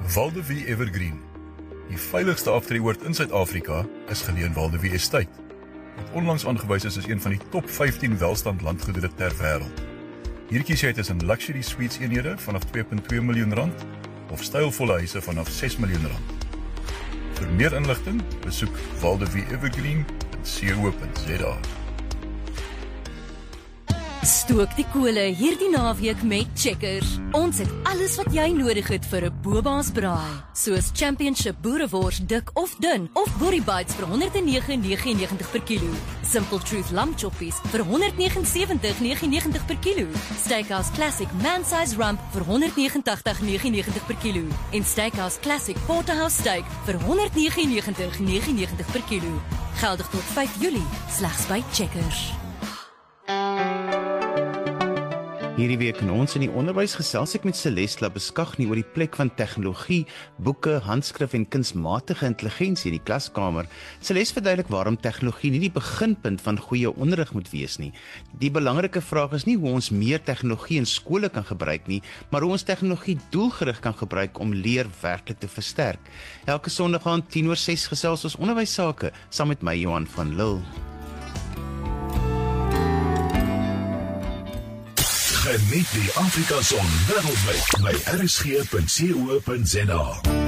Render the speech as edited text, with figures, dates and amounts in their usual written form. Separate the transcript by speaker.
Speaker 1: Waldevie Evergreen. Die veiligste aftreeoord in Suid-Afrika is geleë in Waldevie Estate, wat onlangs aangewys is as een van die top 15 welstand landgoedere ter wêreld. Hier kies jy tussen luxury suites eenhede vanaf R2.2 miljoen of stylvolle huise vanaf R6 miljoen. Vir meer inligting, besoek waldevieevergreen.co.za.
Speaker 2: Stook die kole hierdie naweek met Checkers. Ons het alles wat jy nodig het vir 'n Boba's braai, soos Championship boerewors dik of dun of Boerie Bites vir R109.99 per kilo. Simple Truth lamb choppies vir R179.99 per kilo. Steakhouse Classic man-size rump vir R189.99 per kilo. En Steakhouse Classic Porterhouse steak vir R199.99 per kilo. Geldig tot 5 Julie, slegs by Checkers.
Speaker 3: Hierdie week in ons in die onderwys gesels ek met Celeste Labeskagh oor die plek van tegnologie, boeke, handskrif en kunsmatige intelligensie in die klaskamer. Celeste verduidelik waarom tegnologie nie die beginpunt van goeie onderrig moet wees nie. Die belangrike vraag is nie hoe ons meer tegnologie in skole kan gebruik nie, maar hoe ons tegnologie doelgerig kan gebruik om leer werklik te versterk. Elke Sondag aan 5:50 gesels ons onderwys sake saam met my Johan van Lille.
Speaker 4: Geniet die Afrika Son wêreldwyd by rsg.co.za.